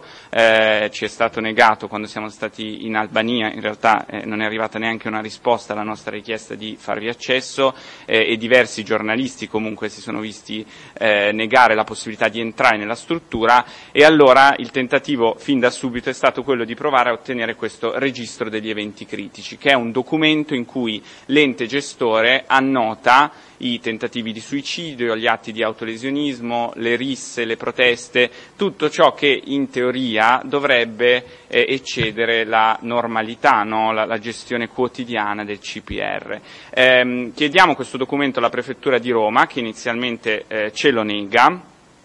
S5: ci è stato negato quando siamo stati in Albania, in realtà non è arrivata neanche una risposta alla nostra richiesta di farvi accesso e diversi giornalisti comunque si sono visti negare la possibilità di entrare nella struttura e allora il tentativo fin da subito è stato quello di provare a ottenere questo registro degli eventi critici, che è un documento in cui l'ente gestore annota i tentativi di suicidio, gli atti di autolesionismo, le risse, le proteste, tutto ciò che in teoria dovrebbe eccedere la normalità, la gestione quotidiana del CPR. Chiediamo questo documento alla Prefettura di Roma, che inizialmente ce lo nega,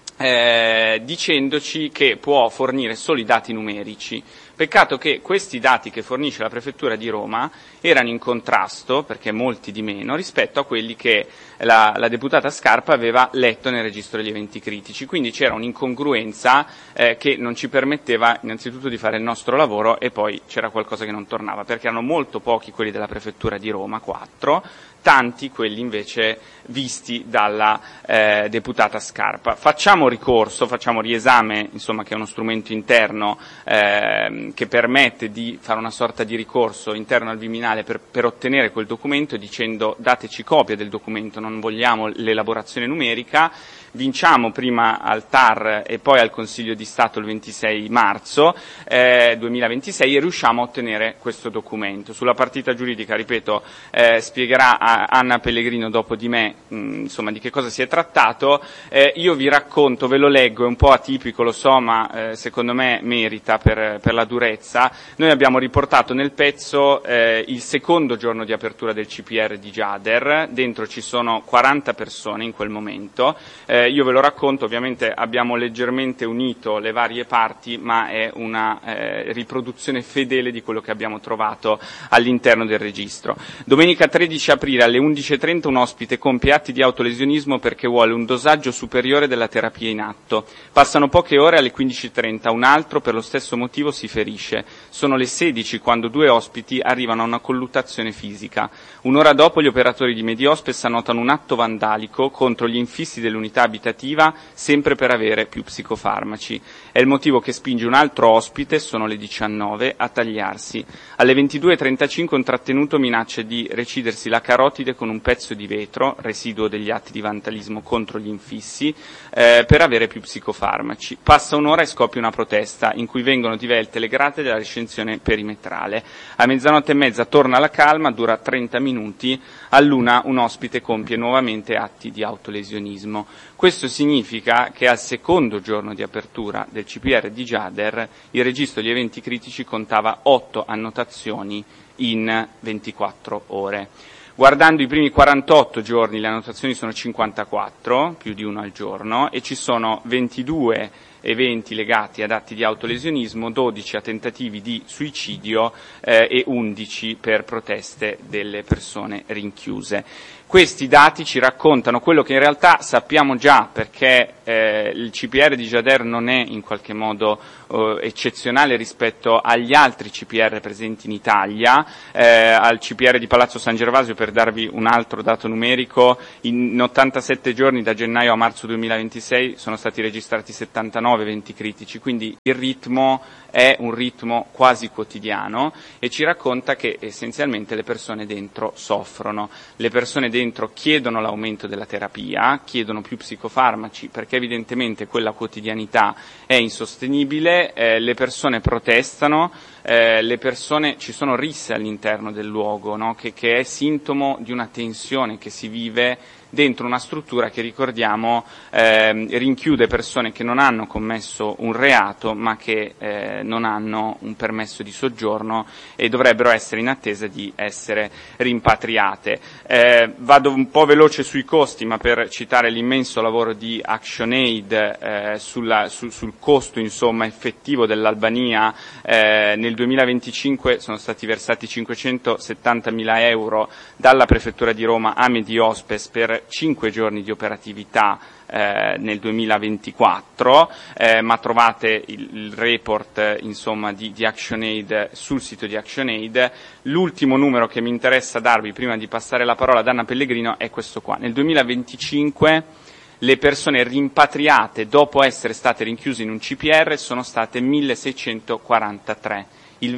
S5: dicendoci che può fornire solo i dati numerici. Peccato che questi dati che fornisce la Prefettura di Roma erano in contrasto, perché molti di meno, rispetto a quelli che la deputata Scarpa aveva letto nel registro degli eventi critici. Quindi c'era un'incongruenza che non ci permetteva innanzitutto di fare il nostro lavoro e poi c'era qualcosa che non tornava, perché erano molto pochi quelli della Prefettura di Roma, 4, tanti quelli invece visti dalla deputata Scarpa. Facciamo ricorso, facciamo riesame, insomma, che è uno strumento interno che permette di fare una sorta di ricorso interno al Viminale per ottenere quel documento, dicendo dateci copia del documento, non vogliamo l'elaborazione numerica. Vinciamo prima al TAR e poi al Consiglio di Stato il 26 marzo 2026 e riusciamo a ottenere questo documento. Sulla partita giuridica, ripeto, spiegherà Anna Pellegrino dopo di me insomma di che cosa si è trattato. Io vi racconto, ve lo leggo, è un po' atipico, lo so, ma secondo me merita per la durezza. Noi abbiamo riportato nel pezzo il secondo giorno di apertura del CPR di Gjader, dentro ci sono 40 persone in quel momento. Io ve lo racconto, ovviamente abbiamo leggermente unito le varie parti, ma è una riproduzione fedele di quello che abbiamo trovato all'interno del registro. Domenica 13 aprile alle 11.30 un ospite compie atti di autolesionismo perché vuole un dosaggio superiore della terapia in atto. Passano poche ore, alle 15.30 un altro per lo stesso motivo si ferisce. Sono le 16 quando 2 ospiti arrivano a una colluttazione fisica. Un'ora dopo gli operatori di Mediospes annotano un atto vandalico contro gli infissi dell'unità abitativa, sempre per avere più psicofarmaci. È il motivo che spinge un altro ospite, sono le 19, a tagliarsi. Alle 22.35 un trattenuto minaccia di recidersi la carotide con un pezzo di vetro, residuo degli atti di vandalismo contro gli infissi, per avere più psicofarmaci. Passa un'ora e scoppia una protesta, in cui vengono divelte le grate della recinzione perimetrale. A 00:30 torna la calma, dura 30 minuti, all'1 un ospite compie nuovamente atti di autolesionismo. Questo significa che al secondo giorno di apertura del CPR di Gjader il registro degli eventi critici contava 8 annotazioni in 24 ore. Guardando i primi 48 giorni le annotazioni sono 54, più di uno al giorno, e ci sono 22 eventi legati ad atti di autolesionismo, 12 a tentativi di suicidio e 11 per proteste delle persone rinchiuse. Questi dati ci raccontano quello che in realtà sappiamo già, perché il CPR di Jader non è in qualche modo eccezionale rispetto agli altri CPR presenti in Italia. Al CPR di Palazzo San Gervasio, per darvi un altro dato numerico, in 87 giorni da gennaio a marzo 2026 sono stati registrati 79 eventi critici, quindi il ritmo è un ritmo quasi quotidiano e ci racconta che essenzialmente le persone dentro soffrono, le persone dentro chiedono l'aumento della terapia, chiedono più psicofarmaci perché evidentemente quella quotidianità è insostenibile, le persone protestano, ci sono risse all'interno del luogo, no? che è sintomo di una tensione che si vive dentro una struttura che, ricordiamo, rinchiude persone che non hanno commesso un reato ma che non hanno un permesso di soggiorno e dovrebbero essere in attesa di essere rimpatriate. Vado un po' veloce sui costi, ma per citare l'immenso lavoro di ActionAid sul costo insomma effettivo dell'Albania, nel 2025 sono stati versati 570.000 euro dalla Prefettura di Roma a Mediospes per 5 giorni di operatività nel 2024, ma trovate il report insomma di ActionAid sul sito di ActionAid. L'ultimo numero che mi interessa darvi prima di passare la parola ad Anna Pellegrino è questo qua. Nel 2025 le persone rimpatriate dopo essere state rinchiuse in un CPR sono state 1.643. Il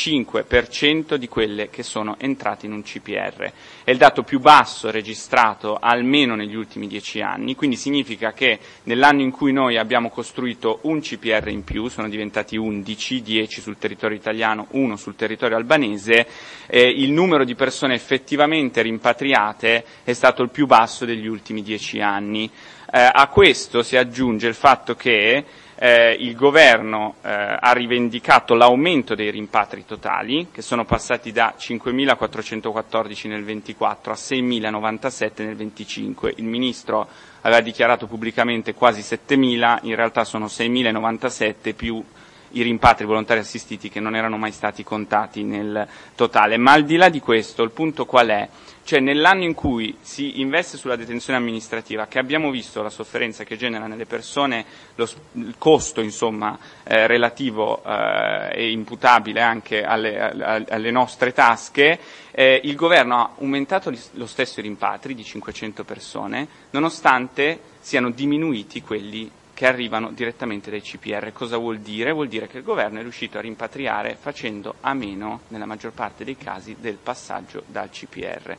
S5: 25% di quelle che sono entrate in un CPR. È il dato più basso registrato almeno negli ultimi 10 anni, quindi significa che nell'anno in cui noi abbiamo costruito un CPR in più, sono diventati 11, 10 sul territorio italiano, 1 sul territorio albanese, il numero di persone effettivamente rimpatriate è stato il più basso degli ultimi 10 anni. A questo si aggiunge il fatto che il governo ha rivendicato l'aumento dei rimpatri totali, che sono passati da 5.414 nel 24 a 6.097 nel 25. Il ministro aveva dichiarato pubblicamente quasi 7.000, in realtà sono 6.097 più i rimpatri volontari assistiti che non erano mai stati contati nel totale. Ma al di là di questo, il punto qual è? Cioè, nell'anno in cui si investe sulla detenzione amministrativa, che abbiamo visto la sofferenza che genera nelle persone, il costo insomma relativo e imputabile anche alle nostre tasche, il governo ha aumentato lo stesso i rimpatri di 500 persone, nonostante siano diminuiti quelli che arrivano direttamente dai CPR. Cosa vuol dire? Vuol dire che il governo è riuscito a rimpatriare facendo a meno, nella maggior parte dei casi, del passaggio dal CPR.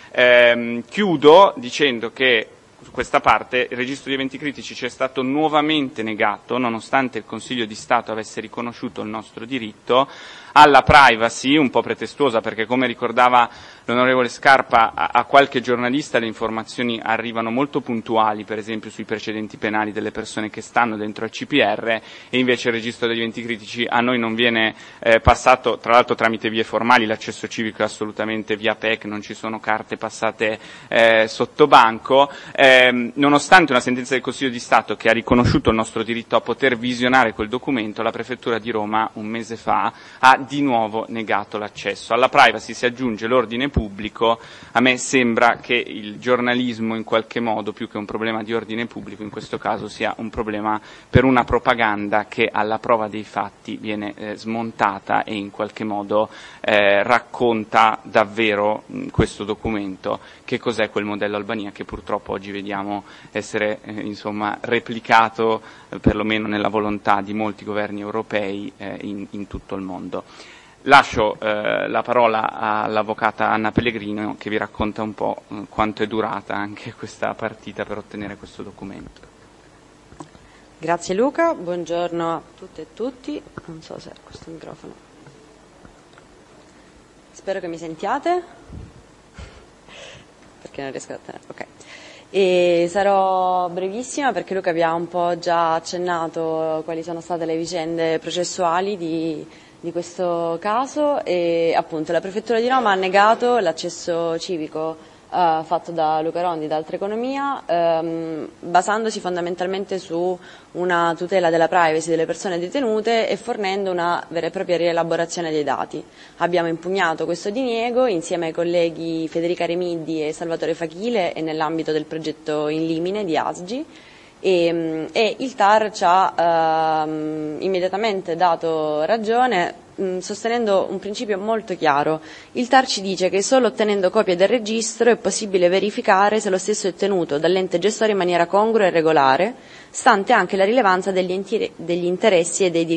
S5: Chiudo dicendo che su questa parte il registro di eventi critici ci è stato nuovamente negato, nonostante il Consiglio di Stato avesse riconosciuto il nostro diritto alla privacy, un po' pretestuosa, perché come ricordava l'onorevole Scarpa, a qualche giornalista le informazioni arrivano molto puntuali, per esempio sui precedenti penali delle persone che stanno dentro al CPR, e invece il registro degli eventi critici a noi non viene passato, tra l'altro tramite vie formali, l'accesso civico è assolutamente via PEC, non ci sono carte passate sotto banco, nonostante una sentenza del Consiglio di Stato che ha riconosciuto il nostro diritto a poter visionare quel documento, la Prefettura di Roma un mese fa ha di nuovo negato l'accesso. Alla privacy si aggiunge l'ordine pubblico. A me sembra che il giornalismo in qualche modo, più che un problema di ordine pubblico, in questo caso sia un problema per una propaganda che alla prova dei fatti viene smontata e in qualche modo racconta davvero questo documento che cos'è quel modello Albania che purtroppo oggi vediamo essere insomma replicato perlomeno nella volontà di molti governi europei in tutto il mondo. Lascio la parola all'avvocata Anna Pellegrino che vi racconta un po' quanto è durata anche questa partita per ottenere questo documento.
S7: Grazie Luca, buongiorno a tutte e tutti. Non so se è questo microfono. Spero che mi sentiate, perché non riesco a tenere. Ok. E sarò brevissima perché Luca vi ha un po' già accennato quali sono state le vicende processuali di questo caso e appunto la Prefettura di Roma ha negato l'accesso civico fatto da Luca Rondi, da Altra Economia, basandosi fondamentalmente su una tutela della privacy delle persone detenute e fornendo una vera e propria rielaborazione dei dati. Abbiamo impugnato questo diniego insieme ai colleghi Federica Remidi e Salvatore Fachile e nell'ambito del progetto In Limine di ASGI. E il TAR ci ha immediatamente dato ragione, sostenendo un principio molto chiaro. Il TAR ci dice che solo ottenendo copia del registro è possibile verificare se lo stesso è tenuto dall'ente gestore in maniera congrua e regolare, stante anche la rilevanza degli interessi e dei diritti